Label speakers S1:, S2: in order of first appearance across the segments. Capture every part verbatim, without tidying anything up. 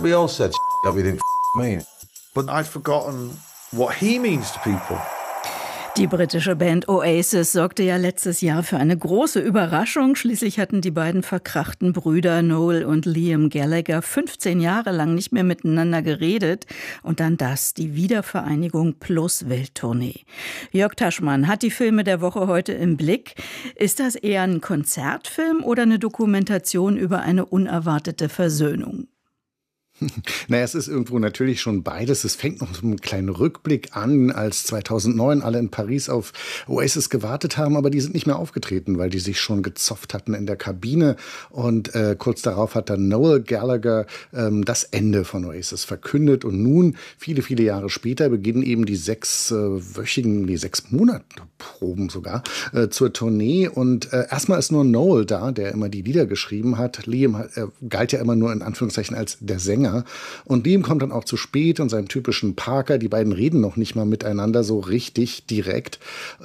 S1: We all said that we didn't mean. But I'd forgotten what he means to people.
S2: Die britische Band Oasis sorgte ja letztes Jahr für eine große Überraschung. Schließlich hatten die beiden verkrachten Brüder Noel und Liam Gallagher fünfzehn Jahre lang nicht mehr miteinander geredet. Und dann das, die Wiedervereinigung plus Welttournee. Jörg Taschmann hat die Filme der Woche heute im Blick. Ist das eher ein Konzertfilm oder eine Dokumentation über eine unerwartete Versöhnung?
S3: Naja, es ist irgendwo natürlich schon beides. Es fängt noch mit einem kleinen Rückblick an, als zweitausendneun alle in Paris auf Oasis gewartet haben, aber die sind nicht mehr aufgetreten, weil die sich schon gezofft hatten in der Kabine. Und äh, kurz darauf hat dann Noel Gallagher ähm, das Ende von Oasis verkündet. Und nun, viele, viele Jahre später, beginnen eben die sechswöchigen, äh, die sechs Monate Proben sogar, äh, zur Tournee. Und äh, erstmal ist nur Noel da, der immer die Lieder geschrieben hat. Liam äh, galt ja immer nur in Anführungszeichen als der Sänger. Und Liam kommt dann auch zu spät in seinem typischen Parker. Die beiden reden noch nicht mal miteinander so richtig direkt.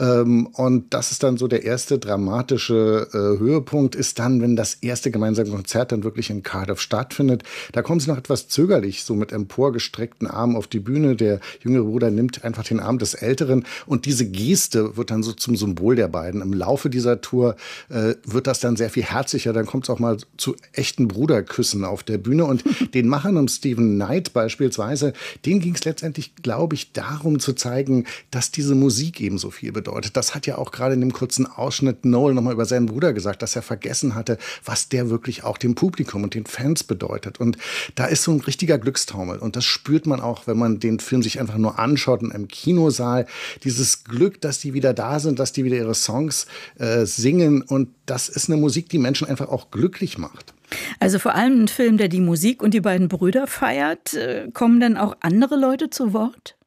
S3: Und das ist dann so der erste dramatische Höhepunkt, ist dann, wenn das erste gemeinsame Konzert dann wirklich in Cardiff stattfindet. Da kommen sie noch etwas zögerlich, so mit emporgestreckten Armen auf die Bühne. Der jüngere Bruder nimmt einfach den Arm des Älteren. Und diese Geste wird dann so zum Symbol der beiden. Im Laufe dieser Tour wird das dann sehr viel herzlicher. Dann kommt es auch mal zu echten Bruderküssen auf der Bühne. Und den machen um Stephen Knight beispielsweise, den ging es letztendlich, glaube ich, darum zu zeigen, dass diese Musik eben so viel bedeutet. Das hat ja auch gerade in dem kurzen Ausschnitt Noel nochmal über seinen Bruder gesagt, dass er vergessen hatte, was der wirklich auch dem Publikum und den Fans bedeutet. Und da ist so ein richtiger Glückstaumel. Und das spürt man auch, wenn man den Film sich einfach nur anschaut in einem Kinosaal. Dieses Glück, dass die wieder da sind, dass die wieder ihre Songs äh, singen. Und das ist eine Musik, die Menschen einfach auch glücklich macht.
S2: Also vor allem ein Film, der die Musik und die beiden Brüder feiert. Kommen denn auch andere Leute zu Wort?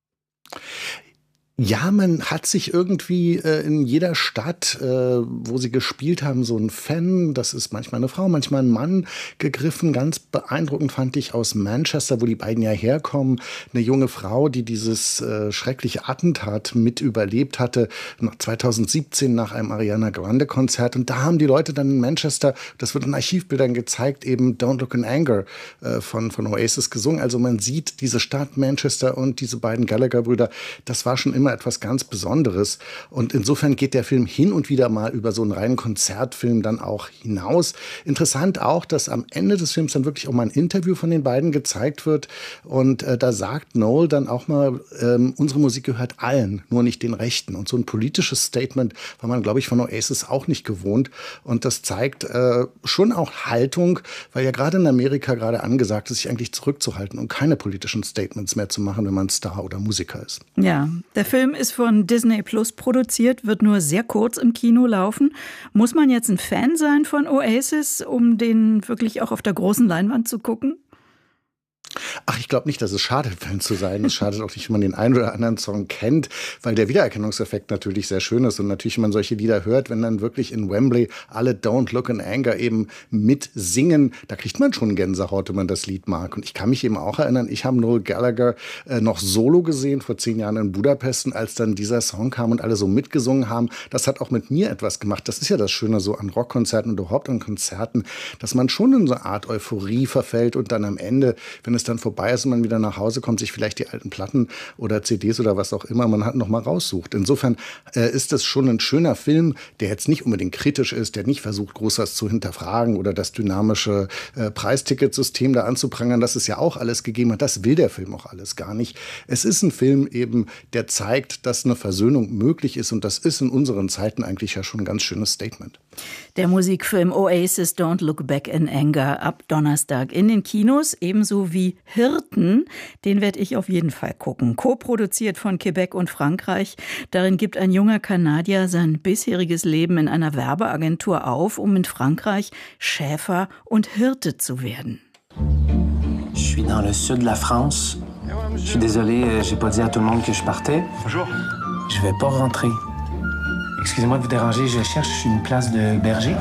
S3: Ja, man hat sich irgendwie äh, in jeder Stadt, äh, wo sie gespielt haben, so ein Fan, das ist manchmal eine Frau, manchmal ein Mann, gegriffen. Ganz beeindruckend fand ich aus Manchester, wo die beiden ja herkommen, eine junge Frau, die dieses äh, schreckliche Attentat mit überlebt hatte, nach zweitausendsiebzehn nach einem Ariana Grande Konzert. Und da haben die Leute dann in Manchester, das wird in Archivbildern gezeigt, eben Don't Look in Anger äh, von, von Oasis gesungen. Also man sieht diese Stadt Manchester und diese beiden Gallagher-Brüder, das war schon immer etwas ganz Besonderes. Und insofern geht der Film hin und wieder mal über so einen reinen Konzertfilm dann auch hinaus. Interessant auch, dass am Ende des Films dann wirklich auch mal ein Interview von den beiden gezeigt wird. Und äh, da sagt Noel dann auch mal, ähm, unsere Musik gehört allen, nur nicht den Rechten. Und so ein politisches Statement war man, glaube ich, von Oasis auch nicht gewohnt. Und das zeigt äh, schon auch Haltung, weil ja gerade in Amerika gerade angesagt ist, sich eigentlich zurückzuhalten und keine politischen Statements mehr zu machen, wenn man Star oder Musiker ist.
S2: Ja, der Film ist von Disney Plus produziert, wird nur sehr kurz im Kino laufen. Muss man jetzt ein Fan sein von Oasis, um den wirklich auch auf der großen Leinwand zu gucken?
S3: Ach, ich glaube nicht, dass es schadet, Fan zu sein. Es schadet auch nicht, wenn man den einen oder anderen Song kennt, weil der Wiedererkennungseffekt natürlich sehr schön ist. Und natürlich, wenn man solche Lieder hört, wenn dann wirklich in Wembley alle Don't Look in Anger eben mitsingen, da kriegt man schon Gänsehaut, wenn man das Lied mag. Und ich kann mich eben auch erinnern, ich habe Noel Gallagher äh, noch solo gesehen, vor zehn Jahren in Budapest. Und als dann dieser Song kam und alle so mitgesungen haben, das hat auch mit mir etwas gemacht. Das ist ja das Schöne so an Rockkonzerten und überhaupt an Konzerten, dass man schon in so eine Art Euphorie verfällt und dann am Ende, wenn es dann vorbei ist und man wieder nach Hause kommt, sich vielleicht die alten Platten oder C Ds oder was auch immer man hat noch mal raussucht. Insofern äh, ist das schon ein schöner Film, der jetzt nicht unbedingt kritisch ist, der nicht versucht, groß was zu hinterfragen oder das dynamische äh, Preisticketsystem da anzuprangern, das es ja auch alles gegeben hat. Das will der Film auch alles gar nicht. Es ist ein Film eben, der zeigt, dass eine Versöhnung möglich ist und das ist in unseren Zeiten eigentlich ja schon ein ganz schönes Statement.
S2: Der Musikfilm Oasis Don't Look Back in Anger ab Donnerstag in den Kinos, ebenso wie Hirten. Den werde ich auf jeden Fall gucken. Co-produziert von Quebec und Frankreich. Darin gibt ein junger Kanadier sein bisheriges Leben in einer Werbeagentur auf, um in Frankreich Schäfer und Hirte zu werden.
S4: Je suis dans le sud de la France. Je suis désolé, j'ai pas dit à tout le monde que je partais.
S5: Bonjour.
S4: Je vais pas rentrer. Excusez-moi de vous déranger, je cherche une place de berger.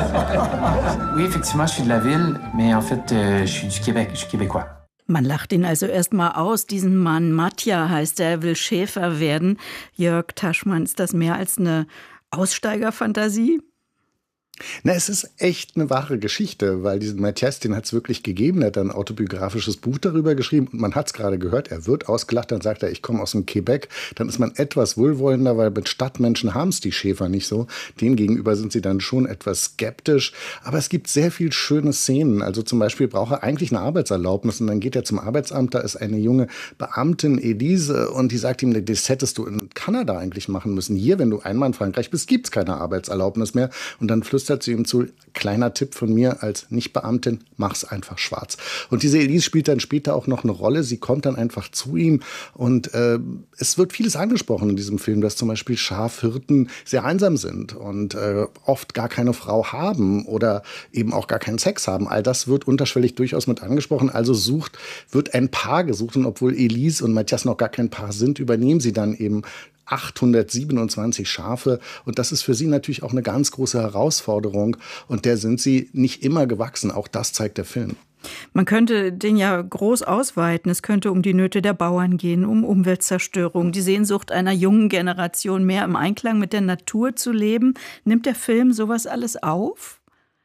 S4: Oui, effectivement, je suis de la ville, mais en fait, euh, je suis du Québec, je suis québécois.
S2: Man lacht ihn also erstmal aus, diesen Mann. Matja heißt er, will Schäfer werden. Jörg Taschmann, ist das mehr als eine Aussteigerfantasie?
S3: Na, es ist echt eine wahre Geschichte, weil diesen Matthias, den hat es wirklich gegeben. Er hat ein autobiografisches Buch darüber geschrieben und man hat es gerade gehört, er wird ausgelacht, dann sagt er, ich komme aus dem Quebec. Dann ist man etwas wohlwollender, weil mit Stadtmenschen haben es die Schäfer nicht so. Denen gegenüber sind sie dann schon etwas skeptisch. Aber es gibt sehr viel schöne Szenen. Also zum Beispiel braucht er eigentlich eine Arbeitserlaubnis und dann geht er zum Arbeitsamt, da ist eine junge Beamtin, Elise, und die sagt ihm, das hättest du in Kanada eigentlich machen müssen. Hier, wenn du einmal in Frankreich bist, gibt es keine Arbeitserlaubnis mehr. Und dann flüstert sie ihm zu, kleiner Tipp von mir als Nicht-Beamtin, mach's einfach schwarz. Und diese Elise spielt dann später auch noch eine Rolle. Sie kommt dann einfach zu ihm und äh, es wird vieles angesprochen in diesem Film, dass zum Beispiel Schafhirten sehr einsam sind und äh, oft gar keine Frau haben oder eben auch gar keinen Sex haben. All das wird unterschwellig durchaus mit angesprochen. Also sucht, wird ein Paar gesucht und obwohl Elise und Matthias noch gar kein Paar sind, übernehmen sie dann eben achthundertsiebenundzwanzig Schafe und das ist für sie natürlich auch eine ganz große Herausforderung und der sind sie nicht immer gewachsen, auch das zeigt der Film.
S2: Man könnte den ja groß ausweiten. Es könnte um die Nöte der Bauern gehen, um Umweltzerstörung, die Sehnsucht einer jungen Generation, mehr im Einklang mit der Natur zu leben. Nimmt der Film sowas alles auf?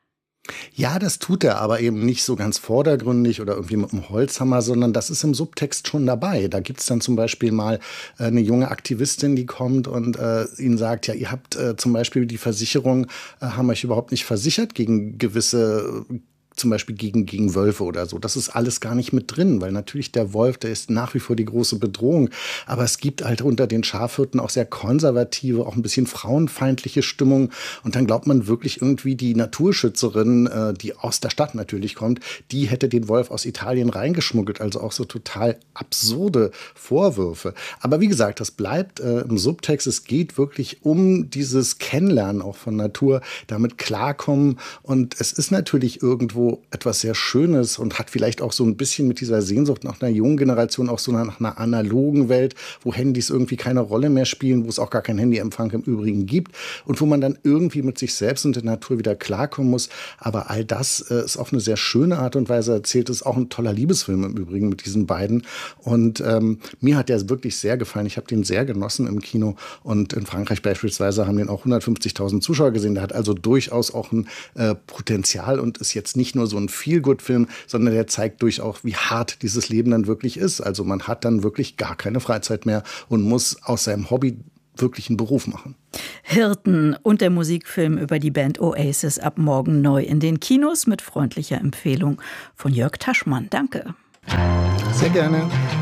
S3: Ja, das tut er, aber eben nicht so ganz vordergründig oder irgendwie mit einem Holzhammer, sondern das ist im Subtext schon dabei. Da gibt's dann zum Beispiel mal äh, eine junge Aktivistin, die kommt und äh, ihnen sagt, ja, ihr habt äh, zum Beispiel die Versicherung, äh, haben euch überhaupt nicht versichert gegen gewisse zum Beispiel gegen, gegen Wölfe oder so. Das ist alles gar nicht mit drin, weil natürlich der Wolf, der ist nach wie vor die große Bedrohung. Aber es gibt halt unter den Schafhirten auch sehr konservative, auch ein bisschen frauenfeindliche Stimmung. Und dann glaubt man wirklich irgendwie, die Naturschützerin, äh, die aus der Stadt natürlich kommt, die hätte den Wolf aus Italien reingeschmuggelt. Also auch so total absurde Vorwürfe. Aber wie gesagt, das bleibt äh, im Subtext. Es geht wirklich um dieses Kennenlernen auch von Natur, damit klarkommen. Und es ist natürlich irgendwo etwas sehr Schönes und hat vielleicht auch so ein bisschen mit dieser Sehnsucht nach einer jungen Generation, auch so nach einer analogen Welt, wo Handys irgendwie keine Rolle mehr spielen, wo es auch gar keinen Handyempfang im Übrigen gibt und wo man dann irgendwie mit sich selbst und der Natur wieder klarkommen muss. Aber all das äh, ist auf eine sehr schöne Art und Weise erzählt. Es ist auch ein toller Liebesfilm im Übrigen mit diesen beiden. Und ähm, mir hat der wirklich sehr gefallen. Ich habe den sehr genossen im Kino und in Frankreich beispielsweise haben den auch hundertfünfzigtausend Zuschauer gesehen. Der hat also durchaus auch ein äh, Potenzial und ist jetzt nicht nur so ein Feel-Good-Film, sondern der zeigt durchaus, wie hart dieses Leben dann wirklich ist. Also man hat dann wirklich gar keine Freizeit mehr und muss aus seinem Hobby wirklich einen Beruf machen.
S2: Hirten und der Musikfilm über die Band Oasis ab morgen neu in den Kinos mit freundlicher Empfehlung von Jörg Taschmann. Danke.
S3: Sehr gerne.